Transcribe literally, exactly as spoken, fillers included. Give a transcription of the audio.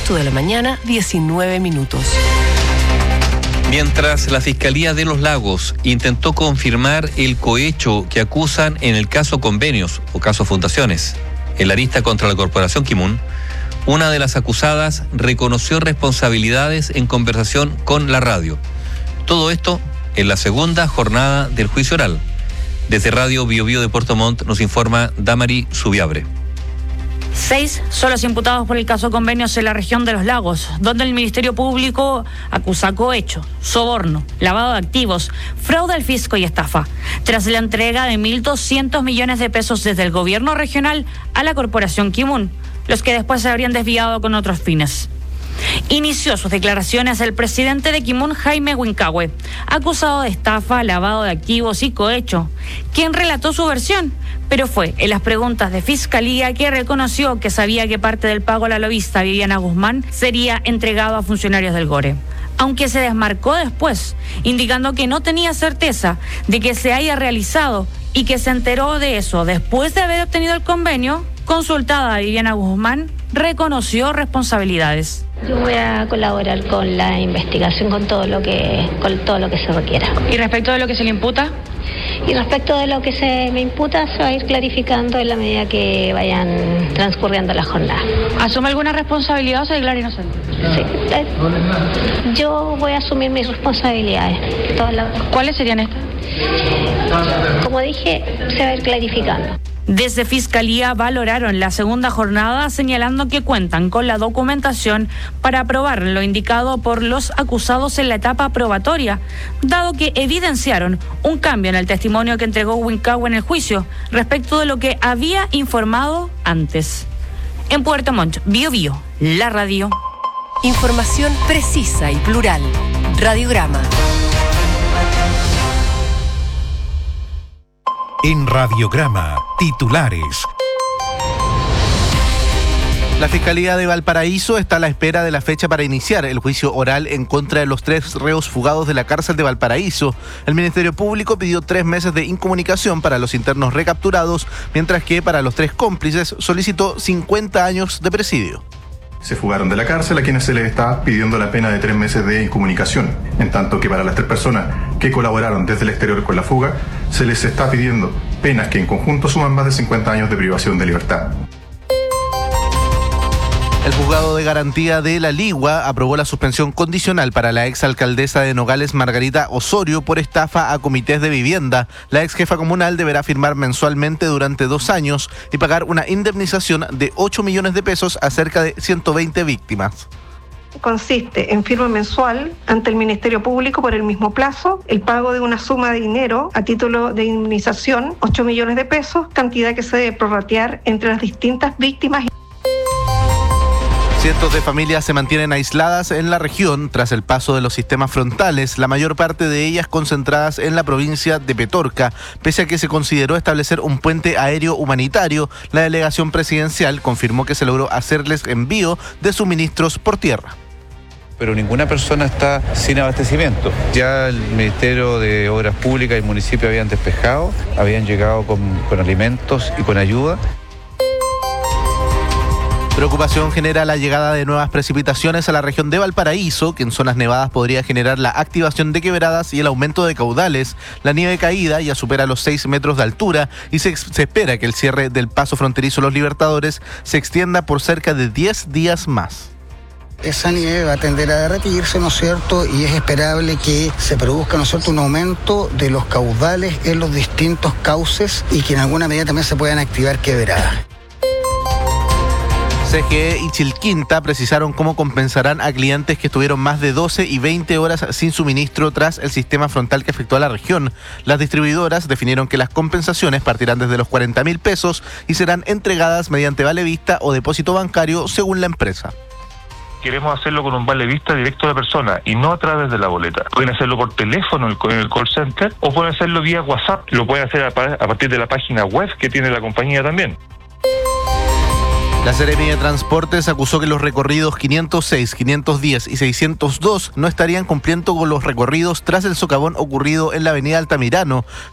ocho de la mañana, diecinueve minutos. Mientras la Fiscalía de Los Lagos intentó confirmar el cohecho que acusan en el caso Convenios o caso Fundaciones, en la arista contra la Corporación Kimun, una de las acusadas reconoció responsabilidades en conversación con la radio. Todo esto en la segunda jornada del juicio oral. Desde Radio Bio Bio de Puerto Montt nos informa Damari Subiabre. Seis son los imputados por el caso Convenios en la región de Los Lagos, donde el Ministerio Público acusa cohecho, soborno, lavado de activos, fraude al fisco y estafa, tras la entrega de mil doscientos millones de pesos desde el gobierno regional a la Corporación Kimun, los que después se habrían desviado con otros fines. Inició sus declaraciones el presidente de Kimun, Jaime Huincahue, acusado de estafa, lavado de activos y cohecho, quien relató su versión, pero fue en las preguntas de Fiscalía que reconoció que sabía que parte del pago a la lobista Viviana Guzmán sería entregado a funcionarios del Gore, aunque se desmarcó después, indicando que no tenía certeza de que se haya realizado y que se enteró de eso después de haber obtenido el convenio. Consultada a Viviana Guzmán, reconoció responsabilidades. Yo voy a colaborar con la investigación, con todo lo que, con todo lo que se requiera. ¿Y respecto de lo que se le imputa? Y respecto de lo que se me imputa, se va a ir clarificando en la medida que vayan transcurriendo las jornadas. ¿Asume alguna responsabilidad o se declara inocente? Sí. Eh, yo voy a asumir mis responsabilidades. Todas las... ¿Cuáles serían estas? Como dije, se va a ir clarificando. Desde Fiscalía valoraron la segunda jornada, señalando que cuentan con la documentación para aprobar lo indicado por los acusados en la etapa probatoria, dado que evidenciaron un cambio en el testimonio que entregó Huincahue en el juicio respecto de lo que había informado antes. En Puerto Montt, Bio Bio, la radio. Información precisa y plural. Radiograma. En Radiograma, titulares. La Fiscalía de Valparaíso está a la espera de la fecha para iniciar el juicio oral en contra de los tres reos fugados de la cárcel de Valparaíso. El Ministerio Público pidió tres meses de incomunicación para los internos recapturados, mientras que para los tres cómplices solicitó cincuenta años de presidio. Se fugaron de la cárcel, a quienes se les está pidiendo la pena de tres meses de incomunicación, en tanto que para las tres personas que colaboraron desde el exterior con la fuga, se les está pidiendo penas que en conjunto suman más de cincuenta años de privación de libertad. El juzgado de garantía de La Ligua aprobó la suspensión condicional para la exalcaldesa de Nogales, Margarita Osorio, por estafa a comités de vivienda. La ex jefa comunal deberá firmar mensualmente durante dos años y pagar una indemnización de ocho millones de pesos a cerca de ciento veinte víctimas. Consiste en firma mensual ante el Ministerio Público por el mismo plazo, el pago de una suma de dinero a título de indemnización, ocho millones de pesos, cantidad que se debe prorratear entre las distintas víctimas. Cientos de familias se mantienen aisladas en la región tras el paso de los sistemas frontales, la mayor parte de ellas concentradas en la provincia de Petorca. Pese a que se consideró establecer un puente aéreo humanitario, la delegación presidencial confirmó que se logró hacerles envío de suministros por tierra. Pero ninguna persona está sin abastecimiento. Ya el Ministerio de Obras Públicas y el municipio habían despejado, habían llegado con, con alimentos y con ayuda. Preocupación genera la llegada de nuevas precipitaciones a la región de Valparaíso, que en zonas nevadas podría generar la activación de quebradas y el aumento de caudales. La nieve caída ya supera los seis metros de altura y se, se espera que el cierre del paso fronterizo Los Libertadores se extienda por cerca de diez días más. Esa nieve va a tender a derretirse, ¿no es cierto? Y es esperable que se produzca, ¿no es cierto?, un aumento de los caudales en los distintos cauces y que en alguna medida también se puedan activar quebradas. C G E y Chilquinta precisaron cómo compensarán a clientes que estuvieron más de doce y veinte horas sin suministro tras el sistema frontal que afectó a la región. Las distribuidoras definieron que las compensaciones partirán desde los cuarenta mil pesos y serán entregadas mediante vale vista o depósito bancario según la empresa. Queremos hacerlo con un vale vista directo a la persona y no a través de la boleta. Pueden hacerlo por teléfono en el call center o pueden hacerlo vía WhatsApp. Lo pueden hacer a partir de la página web que tiene la compañía también. La Seremi de Transportes acusó que los recorridos quinientos seis, quinientos diez y seiscientos dos no estarían cumpliendo con los recorridos tras el socavón ocurrido en la avenida Altamirano.